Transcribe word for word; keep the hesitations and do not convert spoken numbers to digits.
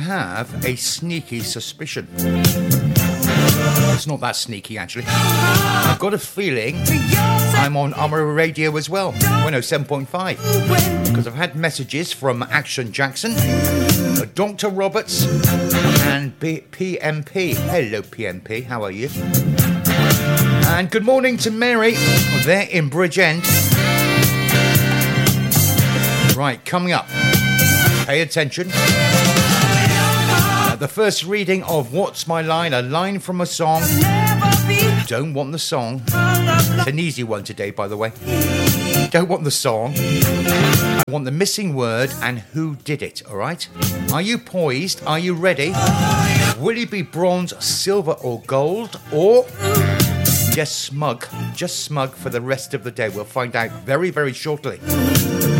have a sneaky suspicion. It's not that sneaky, actually. I've got a feeling I'm on Armour Radio as well, one oh seven point five, because I've had messages from Action Jackson, Doctor Roberts, and B- P M P. Hello, P M P, how are you? And good morning to Mary, there in Bridgend. Right, coming up, pay attention. Uh, the first reading of What's My Line, a line from a song. Don't want the song. It's an easy one today, by the way. Don't want the song. I want the missing word and who did it, all right? Are you poised? Are you ready? Will you be bronze, silver or gold? Or just smug, just smug for the rest of the day? We'll find out very, very shortly.